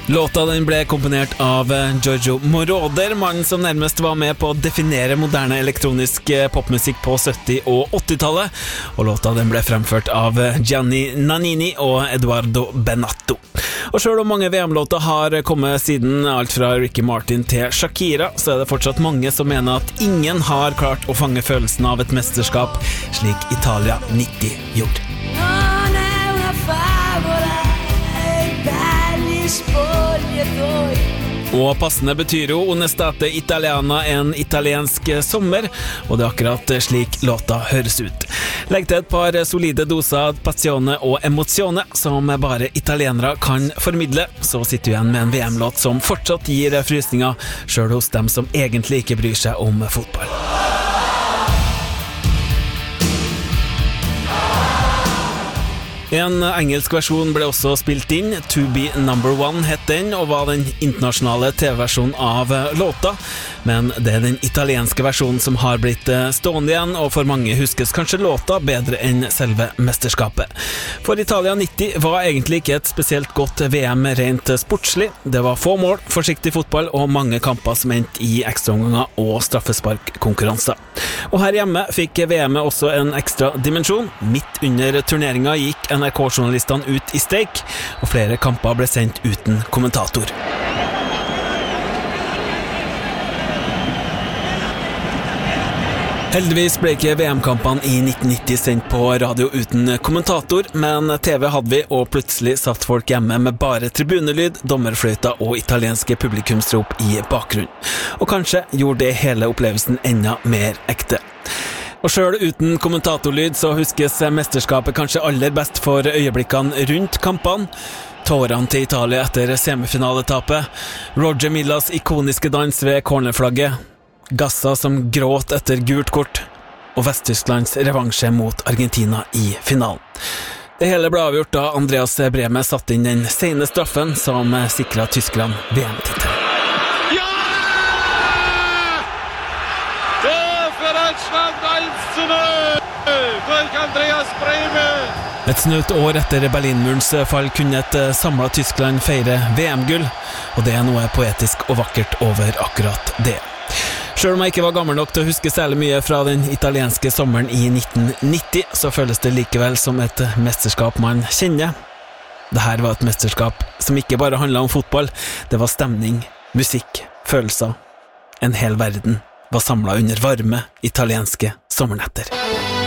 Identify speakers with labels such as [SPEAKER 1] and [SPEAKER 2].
[SPEAKER 1] Låta den ble komponert av Giorgio Moroder, mannen som nærmest var med på å definere moderne elektronisk popmusikk på 70- og 80-tallet, og låta den ble fremført av Gianni Nannini og Edoardo Benatto. Og selv om mange VM-låter har kommet siden, alt fra Ricky Martin til Shakira, så er det fortsatt mange som mener at ingen har klart å fange følelsen av et mesterskap slik Italia 90 gjorde. Og passende betyr jo Onestate Italiana en italiensk sommer, og det er akkurat slik låta høres ut. Legg til et par solide doser passione og emozione som bare italienere kan formidle, så sitter du igjen med en VM-låt som fortsatt gir frysninger, selv hos dem som egentlig ikke bryr seg om fotball. En engelsk versjon ble også spilt inn, To Be Number One het den, og var den internasjonale TV-versjonen av låta, men det er den italienske versjonen som har blitt stående igjen, og for mange huskes kanskje låta bedre enn selve mesterskapet. For Italia 90 var egentlig ikke et spesielt godt VM rent sportslig, det var få mål, forsiktig fotball og mange kamper som endte i ekstraomganger og straffesparkkonkurranser. Og her hjemme fikk VM-et også en ekstra dimensjon. Midt under turneringa gikk NRK-journalistene ut i streik, og flere kamper ble sendt uten kommentator. Heldigvis ble ikke VM-kampene i 1990 sendt på radio uten kommentator, men TV hadde vi, og plutselig satt folk hjemme med bare tribunelyd, dommerfløyta og italienske publikumsrop i bakgrunnen. Og kanskje gjorde det hele opplevelsen enda mer ekte. Og selv uten kommentatorlyd så huskes mesterskapet kanskje aller best for øyeblikkene rundt kampene. Tårene til Italia etter semifinaletapet, Roger Millas ikoniske dans ved cornerflagget, Gassa som gråt etter gult kort, og Vest-Tysklands revansje mot Argentina i finalen. Det hele ble avgjort da Andreas Brehme satt inn den sene straffen som sikret Tyskland VM-tittelen.
[SPEAKER 2] Ja! Der für Deutschland 1:0 durch Andreas Brehme.
[SPEAKER 1] Et snaut år etter Berlinmurens fall kunne et samlet Tyskland feire VM-gull, og det er noe poetisk og vakkert over akkurat det. Selv om jeg ikke var gammel nok til å huske særlig mye fra den italienske sommeren i 1990, så føles det likevel som et mesterskap man kjenner. Dette var et mesterskap som ikke bare handlet om fotball, det var stemning, musikk, følelser. En hel verden var samlet under varme italienske sommernetter.